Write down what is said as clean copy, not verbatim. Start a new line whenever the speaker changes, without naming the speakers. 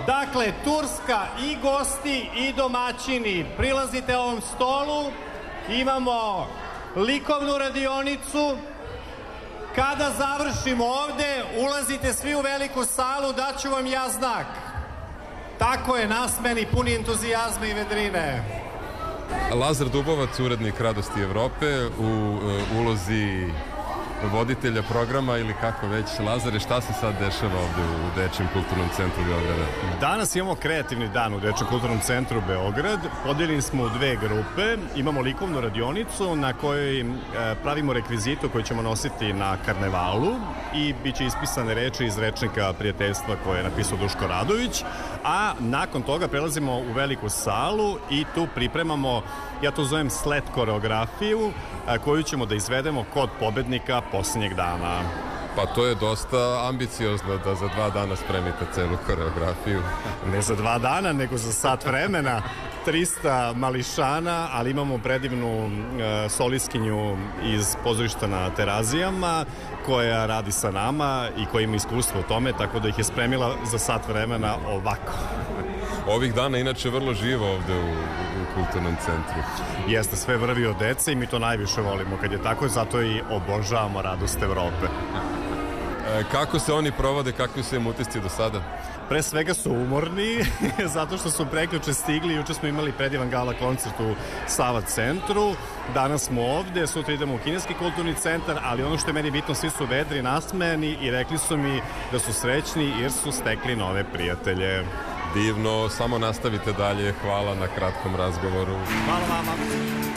Dakle, Turska i gosti i domaćini. Prilazite ovom stolu. Imamo likovnu radionicu. Kada završimo ovde, ulazite svi u veliku salu, daću vam ja znak. Tako je, nasmeni, puni entuzijazma i vedrine.
Lazar Dubovac, urednik Radosti Evrope, u ulozi voditelja programa ili kako već. Lazare, šta se sad dešava ovde u Dečijem kulturnom centru Beograda?
Danas imamo kreativni dan u Dečijem kulturnom centru Beograd. Podeljeni smo u dve grupe. Imamo likovnu radionicu na kojoj pravimo rekvizitu koju ćemo nositi na karnevalu i bit će ispisane reči iz rečnika prijateljstva koje je napisao Duško Radović, a nakon toga prelazimo u veliku salu i tu pripremamo, ja to zovem sled koreografiju, koju ćemo da izvedemo kod pobednika poslednjeg dana.
Pa to je dosta ambiciozno da za 2 dana spremite celu koreografiju.
Ne za 2 dana, nego za sat vremena. 300 mališana, ali imamo predivnu solistkinju iz pozorišta na Terazijama koja radi sa nama i koja ima iskustvo u tome, tako da ih je spremila za sat vremena ovako.
Ovih dana inače vrlo živo ovde u kulturnom centru.
Jeste, sve vrvi od dece i mi to najviše volimo kad je tako, zato i obožavamo Radost Evrope.
Kako se oni provode, kakvi su im utisci do sada?
Pre svega su umorni, zato što su prekjuče stigli, juče smo imali predivan gala koncert u Sava centru, danas smo ovde, sutra idemo u Kineski kulturni centar, ali ono što je meni bitno, svi su vedri, nasmejani i rekli su mi da su srećni jer su stekli nove prijatelje.
Divno, samo nastavite dalje, hvala na kratkom razgovoru.
Hvala vama.